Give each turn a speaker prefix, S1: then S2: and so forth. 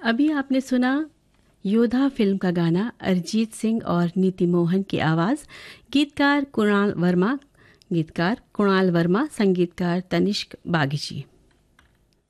S1: अभी आपने सुना योद्धा फिल्म का गाना अरिजीत सिंह और नीति मोहन की आवाज़। गीतकार कुणाल वर्मा, संगीतकार तनिष्क बागची।